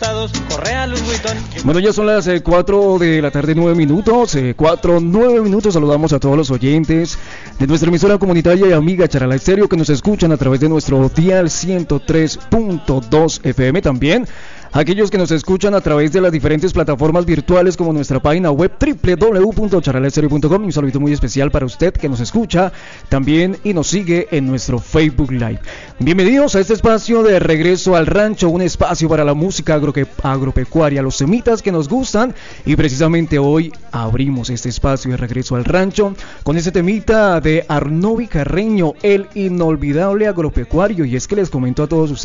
Correa, Louis Vuitton. Bueno, ya son las 4 de la tarde, 9 minutos. 9 minutos. Saludamos a todos los oyentes de nuestra emisora comunitaria y amiga Charalá Estéreo que nos escuchan a través de nuestro dial 103.2 FM. También aquellos que nos escuchan a través de las diferentes plataformas virtuales como nuestra página web www.charalaestereo.com. Y un saludo muy especial para usted que nos escucha también y nos sigue en nuestro Facebook Live. Bienvenidos a este espacio de Regreso al Rancho, un espacio para la música agropecuaria, los temitas que nos gustan, y precisamente hoy abrimos este espacio de Regreso al Rancho con ese temita de Arnovi Carreño, el inolvidable agropecuario. Y es que les comento a todos ustedes